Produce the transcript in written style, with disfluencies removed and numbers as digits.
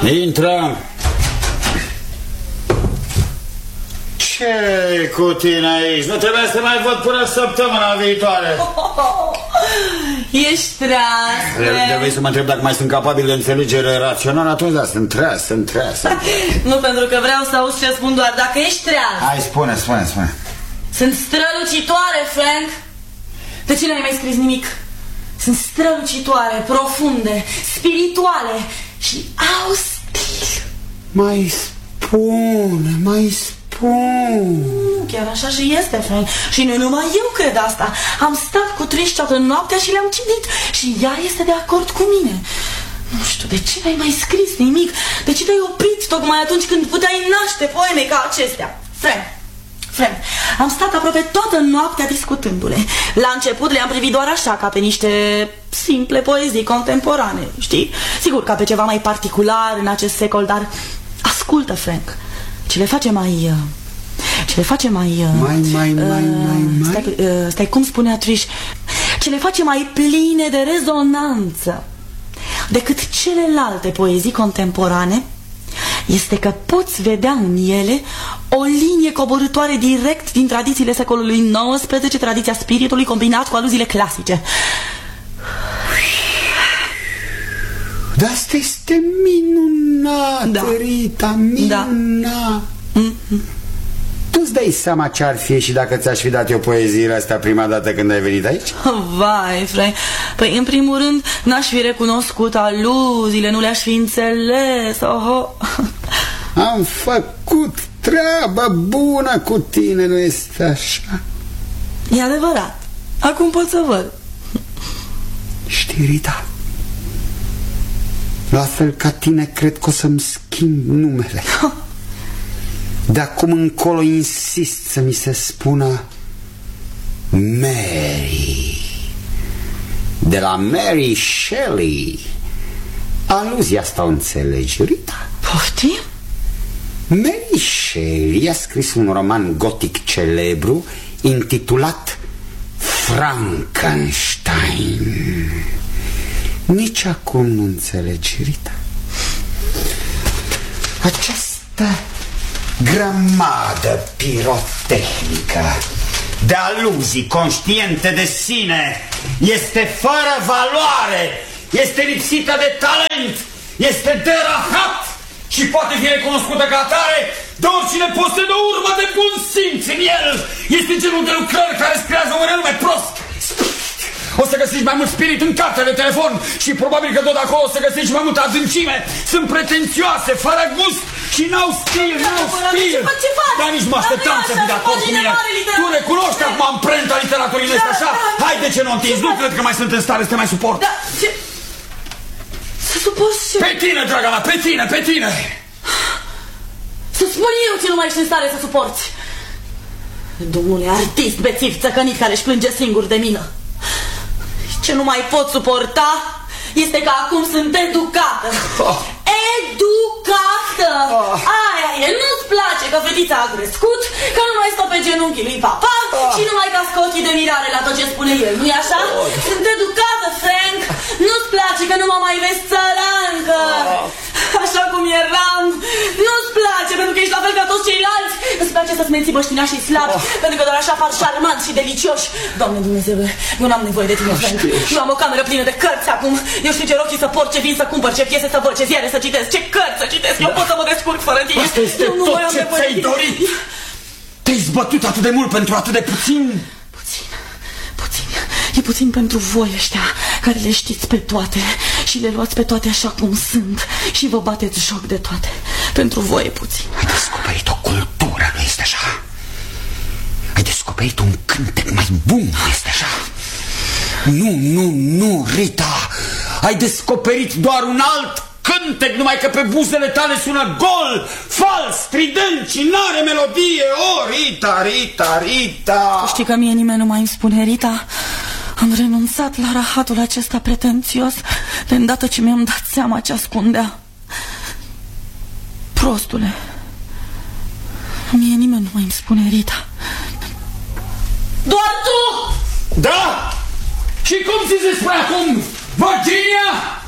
Intră. Ce-i cu tine aici? Nu trebuia să mai văd până săptămâna viitoare. Ești treaz. Trebuie să mă întreb dacă mai sunt capabil de înțelegere rațională. Atunci da, sunt treaz. Nu pentru că vreau să auzi ce spun, doar dacă ești treaz. Hai, spune. Sunt strălucitoare, Frank. De ce n-ai mai scris nimic? Sunt strălucitoare, profunde, spirituale și au stil. Mai spune. Chiar așa și este, Frank. Și nu numai eu cred asta. Am stat cu Trish toată noaptea și le-am citit. Și ea este de acord cu mine. Nu știu, de ce n-ai mai scris nimic? De ce te-ai oprit tocmai atunci când puteai naște poeme ca acestea? Frank, am stat aproape toată noaptea discutându-le. La început le-am privit doar așa, ca pe niște simple poezii contemporane, știi? Sigur, ca pe ceva mai particular în acest secol, dar ascultă, Frank, ce le face mai... Stai, cum spunea Trish? Ce le face mai pline de rezonanță decât celelalte poezii contemporane este că poți vedea în ele o linie coborâtoare direct din tradițiile secolului XIX, tradiția spiritului combinat cu aluziile clasice. Dar asta este minunat, da. Rita, minunat. Da. Tu-ți dai seama ce ar fi și dacă ți-aș fi dat eu poeziile astea prima dată când ai venit aici? Vai, Frank, păi în primul rând n-aș fi recunoscut aluziile, nu le-aș fi înțeles. Am făcut treaba bună cu tine, nu este așa? E adevărat, acum pot să văd. Știi, Rita, la fel ca tine cred că o să-mi schimb numele. De acum încolo insist să mi se spună Mary. De la Mary Shelley. Aluzia asta o înțelegi, Rita? Poftim? Mary Shelley a scris un roman gotic celebru intitulat Frankenstein. Nici acum nu înțelegi, Rita? Această grămadă pirotehnică de aluzii conștiente de sine este fără valoare, este lipsită de talent, este de rahat și poate fi recunoscută ca atare de oricine posedă o urmă de bun simț în el. Este genul de lucrări care îți creează un renume prost. O să găsești mai mult spirit în cartea de telefon și probabil că tot acolo o să găsești mai multă adâncime. Sunt pretențioase, fără gust și n-au stil, Ce faci? Dar nici mă așteptam să fii de acord cu mine. Tu recunoști acum amprenta literaturii, nu-i așa? Hai, de ce nu întinzi? Nu cred că mai sunt în stare să te mai suport. Da, ce... Să suport ce? Pe tine, draga mea, pe tine. Să spun eu ce nu mai ești în stare să suporți. Domnule artist bețiv țăcănit care își plânge singur de mină. Ce nu mai pot suporta este că acum sunt educată. Educată! Aia e, nu-ți place că fetița a crescut, că nu mai stă pe genunchii lui papa și nu mai cască ochii de mirare la tot ce spune el, nu-i așa? Sunt educată, Frank! Nu-ți place că nu mă mai vezi țărancă! Așa cum eram! Nu-ți place pentru că ești la fel ca toți ceilalți! Îți place să-ți menții băștinașii slabi, pentru că doar așa par șarmanți și delicioși! Doamne Dumnezeule, eu n-am nevoie de tine, Frank! Eu am o cameră plină de cărți acum! Eu știu ce rochii să port, ce vin să cumpăr, ce piese să văd, ce ziare să citesc, ce cărți să citesc! Eu pot să mă descurc fără tine! Asta este tot ce ți-ai dorit! Te-ai zbătut atât de mult pentru atât de puțin? E puțin pentru voi ăștia care le știți pe toate și le luați pe toate așa cum sunt și vă bateți joc de toate. Pentru voi e puțin. Ai descoperit o cultură, nu este așa? Ai descoperit un cântec mai bun, nu este așa? Nu, Rita! Ai descoperit doar un alt cântec, numai că pe buzele tale sună gol, fals, strident și n-are melodie. Rita! Știi că mie nimeni nu mai îmi spune Rita? Am renunțat la rahatul acesta pretențios de îndată ce mi-am dat seama ce ascundea. Prostule, mie nimeni nu mai îmi spune Rita. Doar tu! Da? Și cum ți se spune acum? Virginia?